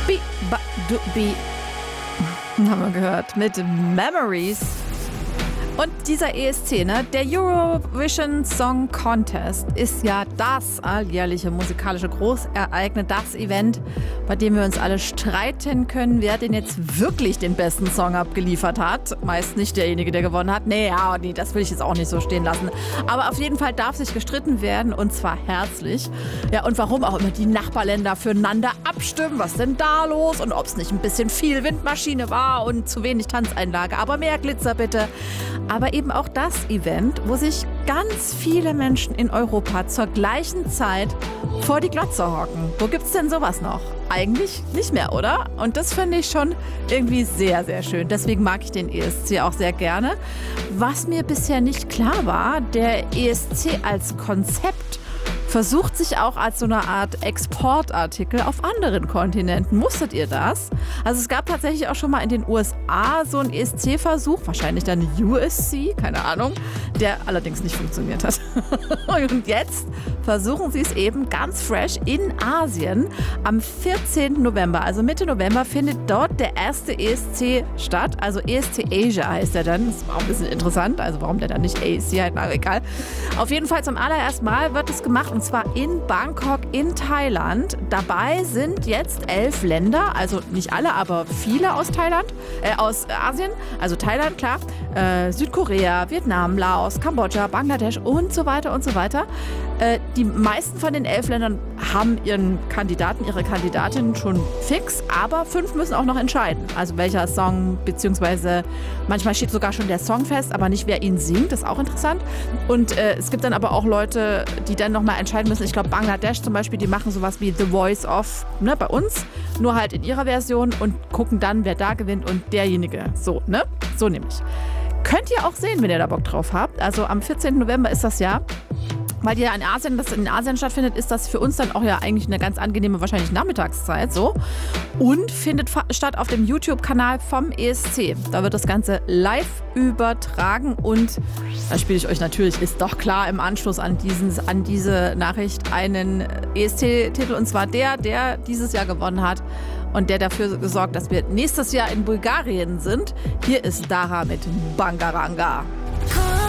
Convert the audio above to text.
Bi, ba, du, bi. Haben wir gehört. Mit Memories. Und dieser ESC, ne, der Eurovision Song Contest, ist ja das alljährliche musikalische Großereignis, das Event, bei dem wir uns alle streiten können, wer denn jetzt wirklich den besten Song abgeliefert hat. Meist nicht derjenige, der gewonnen hat. Nee, das will ich jetzt auch nicht so stehen lassen. Aber auf jeden Fall darf sich gestritten werden, und zwar herzlich. Ja, und warum auch immer die Nachbarländer füreinander abstimmen. Was denn da los? Und ob es nicht ein bisschen viel Windmaschine war und zu wenig Tanzeinlage. Aber mehr Glitzer bitte. Aber eben auch das Event, wo sich ganz viele Menschen in Europa zur gleichen Zeit vor die Glotze hocken. Wo gibt's denn sowas noch? Eigentlich nicht mehr, oder? Und das finde ich schon irgendwie sehr, sehr schön. Deswegen mag ich den ESC auch sehr gerne. Was mir bisher nicht klar war, der ESC als Konzept versucht sich auch als so eine Art Exportartikel auf anderen Kontinenten. Musstet ihr das? Also es gab tatsächlich auch schon mal in den USA so einen ESC-Versuch, wahrscheinlich dann USC, keine Ahnung, der allerdings nicht funktioniert hat. Und jetzt versuchen sie es eben ganz fresh in Asien. Am 14. November, also Mitte November, findet dort der erste ESC statt. Also ESC Asia heißt er dann. Das ist auch ein bisschen interessant, also warum der dann nicht ESC heißt, na egal. Auf jeden Fall zum allerersten Mal wird es gemacht, und zwar in Bangkok in Thailand. Dabei sind jetzt 11 Länder, also nicht alle, aber viele aus aus Asien, also Thailand, klar, Südkorea, Vietnam, Laos, Kambodscha, Bangladesch und so weiter und so weiter. Die meisten von den 11 Ländern haben ihren Kandidaten, ihre Kandidatin schon fix, aber 5 müssen auch noch entscheiden. Also welcher Song, beziehungsweise manchmal steht sogar schon der Song fest, aber nicht wer ihn singt, das ist auch interessant. Und es gibt dann aber auch Leute, die dann nochmal entscheiden müssen. Ich glaube, Bangladesch zum Beispiel, die machen sowas wie The Voice of, ne, bei uns, nur halt in ihrer Version und gucken dann, wer da gewinnt und derjenige. So, ne? So nämlich. Könnt ihr auch sehen, wenn ihr da Bock drauf habt. Also am 14. November ist das ja. Weil ja das in Asien stattfindet, ist das für uns dann auch ja eigentlich eine ganz angenehme, wahrscheinlich Nachmittagszeit so. Und findet statt auf dem YouTube-Kanal vom ESC. Da wird das Ganze live übertragen und da spiele ich euch natürlich, ist doch klar, im Anschluss an diese Nachricht einen ESC-Titel, und zwar der dieses Jahr gewonnen hat und der dafür gesorgt, dass wir nächstes Jahr in Bulgarien sind. Hier ist Dara mit Bangaranga.